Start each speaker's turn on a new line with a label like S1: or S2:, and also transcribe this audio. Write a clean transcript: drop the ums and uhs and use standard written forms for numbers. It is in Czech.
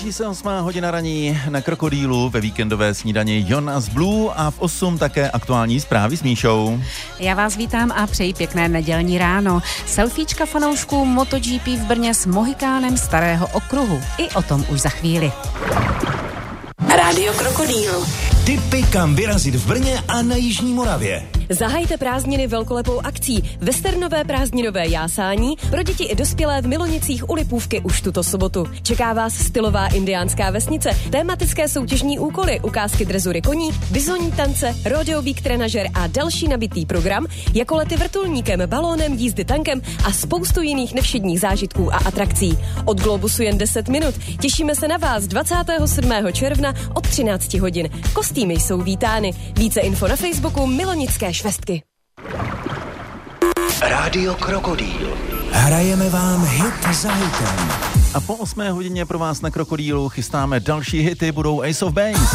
S1: Blíží se 8. hodina raní na Krokodýlu, ve víkendové snídani Jonas Blue a v 8 také aktuální zprávy s Míšou.
S2: Já vás vítám a přeji pěkné nedělní ráno. Selfiečka fanoušků MotoGP v Brně s Mohikánem Starého okruhu. I o tom už za chvíli.
S3: Rádio Krokodýl.
S4: Tipy, kam vyrazit v Brně a na Jižní Moravě.
S3: Zahajte prázdniny velkolepou akcí Westernové prázdninové jásání pro děti i dospělé v Milonicích u Lipůvky už tuto sobotu. Čeká vás stylová indiánská vesnice, tematické soutěžní úkoly, ukázky drezury koní, bizonní tance, rodeo bík trenažer a další nabitý program, jako lety vrtulníkem, balónem, jízdy tankem a spoustu jiných nevšedních zážitků a atrakcí. Od Globusu jen 10 minut. Těšíme se na vás 27. června od 13 hodin. Kostýmy jsou vítány. Více info na Facebooku Milonické švestky.
S4: Rádio Krokodýl. Hrajeme vám hit za hitem.
S1: A po 8. hodině pro vás na Krokodýlu chystáme další hity, budou Ace of Base.